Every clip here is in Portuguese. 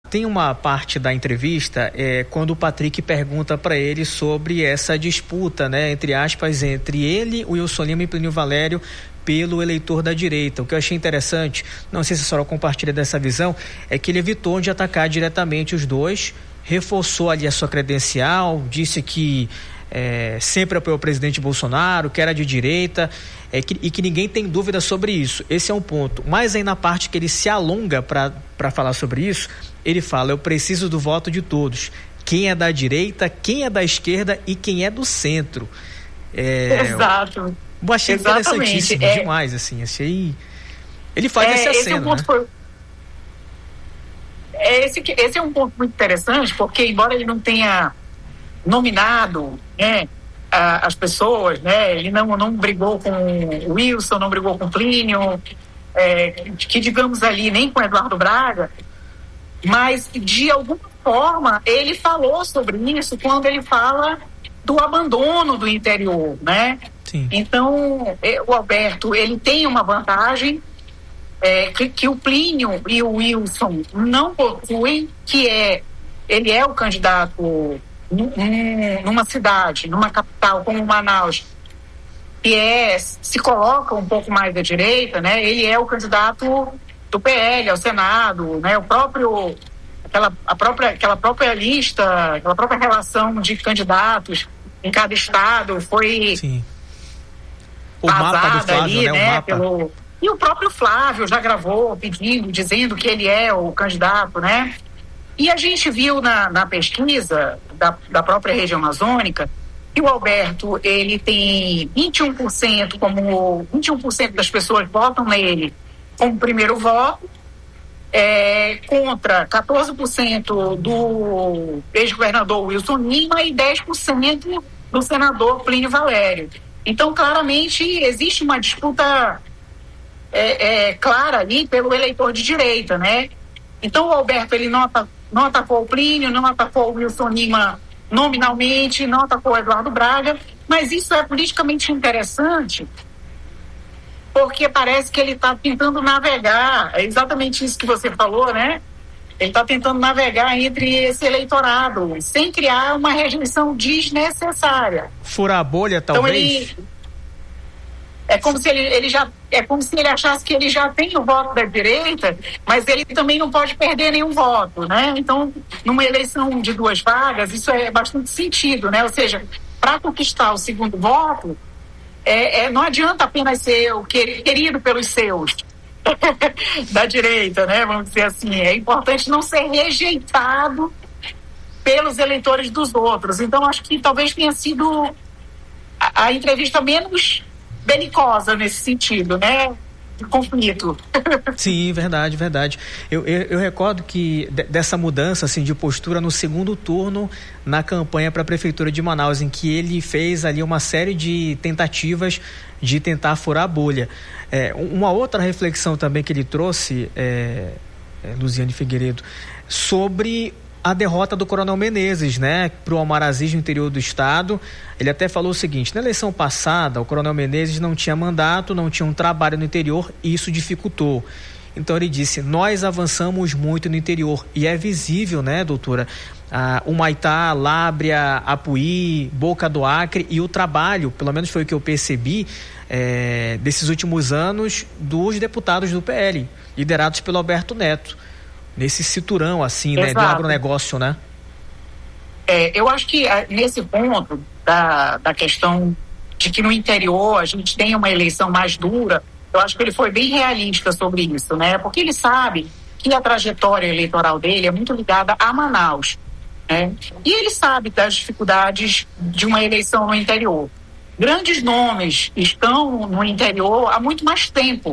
Tem uma parte da entrevista quando o Patrick pergunta para ele sobre essa disputa, né, entre aspas, entre ele, o Wilson Lima e Plínio Valério pelo eleitor da direita. O que eu achei interessante, não sei se a senhora compartilha dessa visão, é que ele evitou de atacar diretamente os dois, reforçou ali a sua credencial, disse que sempre apoiou o presidente Bolsonaro, que era de direita, e que ninguém tem dúvida sobre isso. Esse é um ponto. Mas aí na parte que ele se alonga para falar sobre isso, ele fala: eu preciso do voto de todos. Quem é da direita, quem é da esquerda e quem é do centro. Exato. Eu achei interessantíssimo, demais, assim. Achei... Ele faz esse aceno, né? Esse é um ponto muito interessante, porque embora ele não tenha nominado, né, as pessoas, né, ele não brigou com o Wilson, não brigou com o Plínio, que digamos ali, nem com o Eduardo Braga, mas de alguma forma ele falou sobre isso quando ele fala do abandono do interior, né? Sim. Então, o Alberto, ele tem uma vantagem que o Plínio e o Wilson não possuem, que ele é o candidato numa cidade, numa capital como Manaus, que se coloca um pouco mais à direita, né? Ele é o candidato do PL ao Senado, né? Aquela própria lista, aquela própria relação de candidatos em cada estado foi vazada ali, né? E o próprio Flávio já gravou dizendo que ele é o candidato, né? E a gente viu na pesquisa da própria região amazônica que o Alberto, ele tem 21% das pessoas votam nele como primeiro voto, contra 14% do ex-governador Wilson Lima e 10% do senador Plínio Valério. Então, claramente, existe uma disputa clara ali pelo eleitor de direita, né? Então, o Alberto, ele não atacou o Plínio, não atacou o Wilson Lima nominalmente, não atacou o Eduardo Braga, mas isso é politicamente interessante porque parece que ele está tentando navegar, é exatamente isso que você falou, né? Ele está tentando navegar entre esse eleitorado, sem criar uma rejeição desnecessária. Furar a bolha, talvez? Então, é como se ele achasse que ele já tem o voto da direita, mas ele também não pode perder nenhum voto, né? Então, numa eleição de 2 vagas, isso é bastante sentido, né? Ou seja, para conquistar o segundo voto, não adianta apenas ser o querido pelos seus da direita, né? Vamos dizer assim, é importante não ser rejeitado pelos eleitores dos outros. Então, acho que talvez tenha sido a entrevista menos belicosa nesse sentido, né? De conflito. Sim, verdade. Eu recordo que dessa mudança assim, de postura no segundo turno na campanha para a Prefeitura de Manaus, em que ele fez ali uma série de tentativas de tentar furar a bolha. Uma outra reflexão também que ele trouxe, Luziane Figueiredo, sobre a derrota do Coronel Menezes, né, para o Omar Aziz no interior do estado. Ele até falou o seguinte: na eleição passada, o Coronel Menezes não tinha mandato, não tinha um trabalho no interior e isso dificultou. Então ele disse: nós avançamos muito no interior e é visível, né, doutora, Humaitá, Lábrea, Apuí, Boca do Acre e o trabalho, pelo menos foi o que eu percebi desses últimos anos, dos deputados do PL, liderados pelo Alberto Neto. Nesse cinturão, assim, né, do agronegócio, né? Eu acho que nesse ponto da questão de que no interior a gente tem uma eleição mais dura, eu acho que ele foi bem realista sobre isso, né? Porque ele sabe que a trajetória eleitoral dele é muito ligada a Manaus, né? E ele sabe das dificuldades de uma eleição no interior. Grandes nomes estão no interior há muito mais tempo.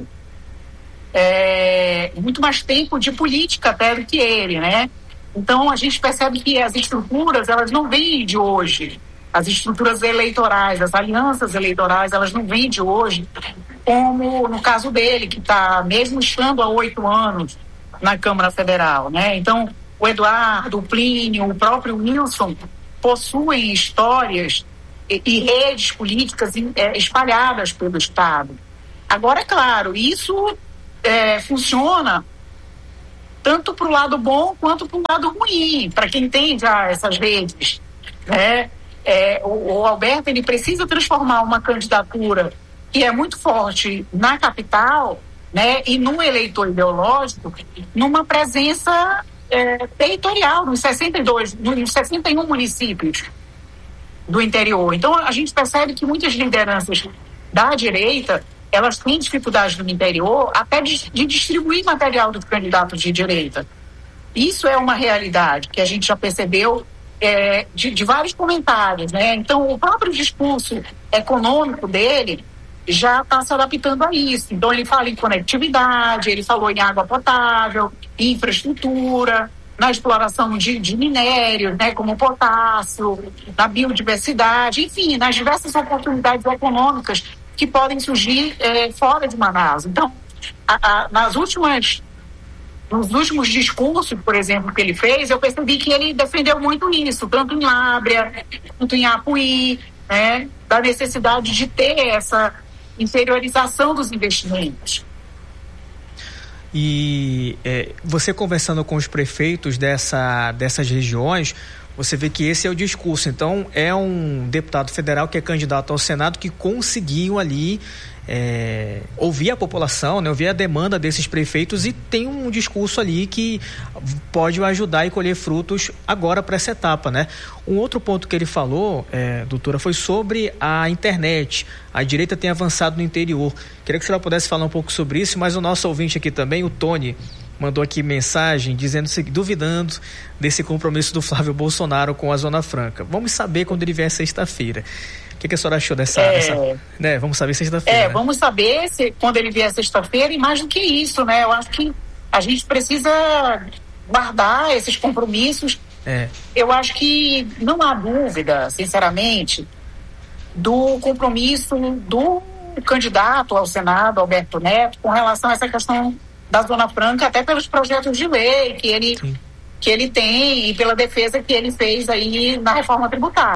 Muito mais tempo de política até do que ele, né? Então a gente percebe que as estruturas, elas não vêm de hoje. As estruturas eleitorais, as alianças eleitorais, elas não vêm de hoje, como no caso dele, que está mesmo estando há 8 anos na Câmara Federal, né? Então o Eduardo, o Plínio, o próprio Wilson possuem histórias e redes políticas espalhadas pelo estado. Agora, é claro, isso funciona tanto para o lado bom quanto para o lado ruim, para quem tem já essas redes, né? O Alberto, ele precisa transformar uma candidatura que é muito forte na capital, né, e no eleitor ideológico, numa presença territorial nos 61 municípios do interior. Então a gente percebe que muitas lideranças da direita, elas têm dificuldade no interior até de distribuir material dos candidatos de direita. Isso é uma realidade que a gente já percebeu de vários comentários, né? Então o próprio discurso econômico dele já está se adaptando a isso. Então ele fala em conectividade, ele falou em água potável, infraestrutura, na exploração de minérios, né, como potássio, na biodiversidade, enfim, nas diversas oportunidades econômicas que podem surgir fora de Manaus. Então, nos últimos discursos, por exemplo, que ele fez, eu percebi que ele defendeu muito isso, tanto em Lábrea, quanto em Apuí, né, da necessidade de ter essa interiorização dos investimentos. E você conversando com os prefeitos dessas regiões, você vê que esse é o discurso. Então, é um deputado federal que é candidato ao Senado que conseguiu ali ouvir a população, né, ouvir a demanda desses prefeitos e tem um discurso ali que pode ajudar e colher frutos agora para essa etapa, né? Um outro ponto que ele falou, doutora, foi sobre a internet. A direita tem avançado no interior. Queria que a senhora pudesse falar um pouco sobre isso, mas o nosso ouvinte aqui também, o Tony, mandou aqui mensagem dizendo, duvidando desse compromisso do Flávio Bolsonaro com a Zona Franca. Vamos saber quando ele vier sexta-feira. O que a senhora achou dessa né? Vamos saber sexta-feira. Né? Vamos saber quando ele vier sexta-feira e mais do que isso, né? Eu acho que a gente precisa guardar esses compromissos. Eu acho que não há dúvida, sinceramente, do compromisso do candidato ao Senado, Alberto Neto, com relação a essa questão da Zona Franca, até pelos projetos de lei que ele tem e pela defesa que ele fez aí na reforma tributária.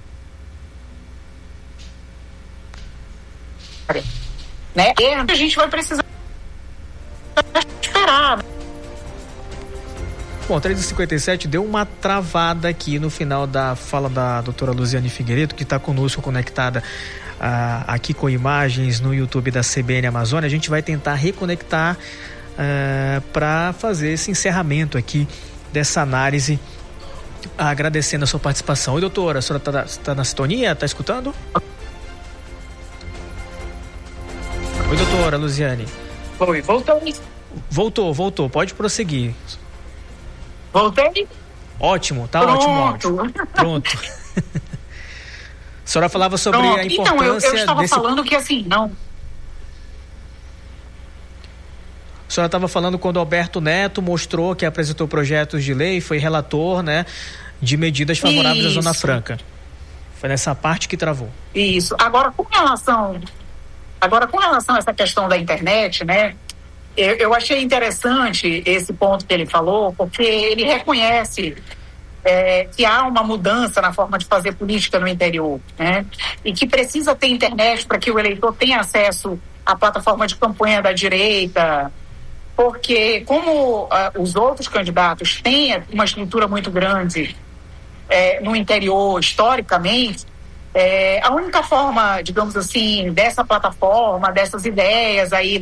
Né? E a gente vai precisar esperar. Bom, 3h57 deu uma travada aqui no final da fala da doutora Luziane Figueiredo, que está conosco conectada aqui com imagens no YouTube da CBN Amazônia. A gente vai tentar reconectar para fazer esse encerramento aqui dessa análise, agradecendo a sua participação. Oi, doutora, a senhora está na sintonia? Está escutando? Oi, doutora Luziane. Oi, Voltou, pode prosseguir. Voltei? Ótimo, tá. Pronto. Ótimo áudio. Pronto. A senhora falava sobre a importância... Então, eu estava falando que assim, não... A senhora estava falando quando Alberto Neto mostrou que apresentou projetos de lei, foi relator, né, de medidas favoráveis à Zona Franca. Foi nessa parte que travou. Isso. Agora, com relação a essa questão da internet, né, eu achei interessante esse ponto que ele falou, porque ele reconhece que há uma mudança na forma de fazer política no interior, né, e que precisa ter internet para que o eleitor tenha acesso à plataforma de campanha da direita, porque como os outros candidatos têm uma estrutura muito grande no interior, historicamente, a única forma, digamos assim, dessa plataforma, dessas ideias aí,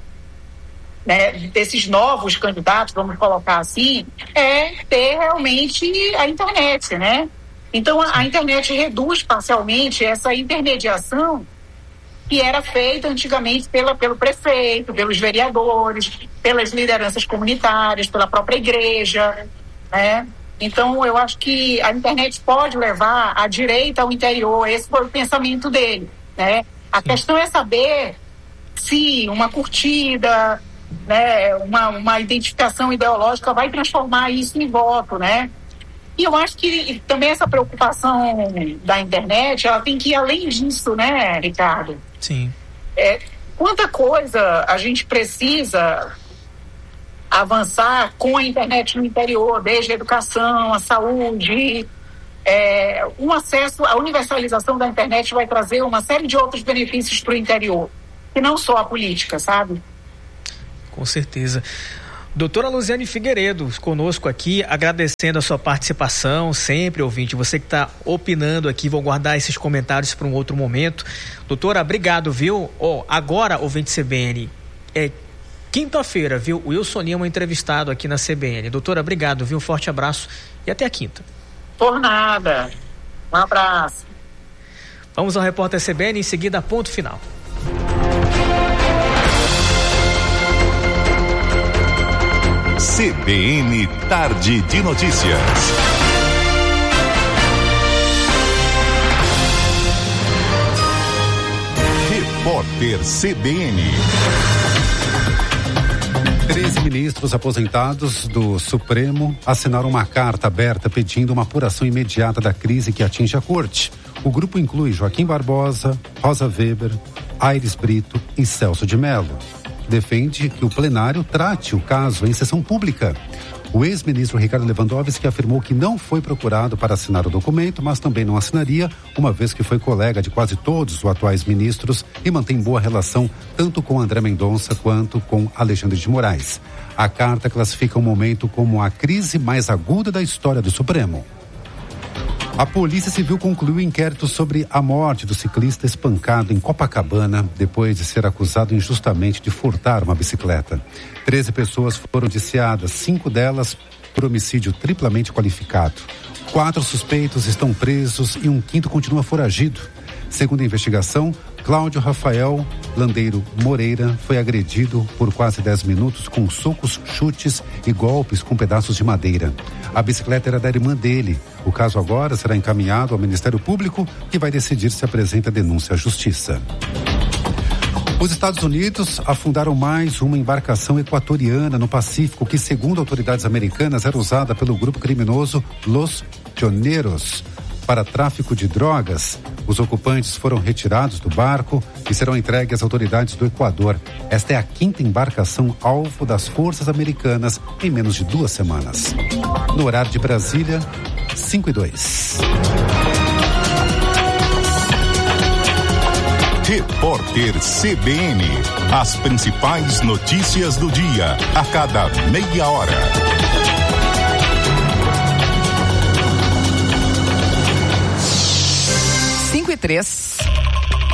desses novos candidatos, vamos colocar assim, é ter realmente a internet, né? Então, a internet reduz parcialmente essa intermediação que era feita antigamente pelo prefeito, pelos vereadores, pelas lideranças comunitárias, pela própria igreja, né? Então, eu acho que a internet pode levar a direita ao interior. Esse foi o pensamento dele, né? A questão é saber se uma curtida, né, uma identificação ideológica vai transformar isso em voto, né? E eu acho que também essa preocupação da internet, ela tem que ir além disso, né, Ricardo? Sim. Quanta coisa a gente precisa avançar com a internet no interior, desde a educação, a saúde, um acesso, a universalização da internet vai trazer uma série de outros benefícios para o interior, e não só a política, sabe? Com certeza. Doutora Luziane Figueiredo, conosco aqui, agradecendo a sua participação, sempre, ouvinte, você que está opinando aqui, vou guardar esses comentários para um outro momento. Doutora, obrigado, viu? Agora, ouvinte CBN, quinta-feira, viu? O Wilson Lima entrevistado aqui na CBN. Doutora, obrigado, viu? Forte abraço e até a quinta. Por nada. Um abraço. Vamos ao repórter CBN, em seguida, ponto final. CBN Tarde de Notícias. Repórter CBN. 13 ministros aposentados do Supremo assinaram uma carta aberta pedindo uma apuração imediata da crise que atinge a corte. O grupo inclui Joaquim Barbosa, Rosa Weber, Aires Brito e Celso de Mello. Defende que o plenário trate o caso em sessão pública. O ex-ministro Ricardo Lewandowski afirmou que não foi procurado para assinar o documento, mas também não assinaria, uma vez que foi colega de quase todos os atuais ministros e mantém boa relação tanto com André Mendonça quanto com Alexandre de Moraes. A carta classifica o momento como a crise mais aguda da história do Supremo. A Polícia Civil concluiu o inquérito sobre a morte do ciclista espancado em Copacabana depois de ser acusado injustamente de furtar uma bicicleta. 13 pessoas foram indiciadas, 5 delas por homicídio triplamente qualificado. 4 suspeitos estão presos e um quinto continua foragido. Segundo a investigação, Cláudio Rafael Landeiro Moreira foi agredido por quase 10 minutos com socos, chutes e golpes com pedaços de madeira. A bicicleta era da irmã dele. O caso agora será encaminhado ao Ministério Público, que vai decidir se apresenta denúncia à Justiça. Os Estados Unidos afundaram mais uma embarcação equatoriana no Pacífico que, segundo autoridades americanas, era usada pelo grupo criminoso Los Pioneros para tráfico de drogas. Os ocupantes foram retirados do barco e serão entregues às autoridades do Equador. Esta é a 5ª embarcação alvo das forças americanas em menos de 2 semanas. No horário de Brasília, 5:02. Repórter CBN. As principais notícias do dia, a cada meia hora. 5:03.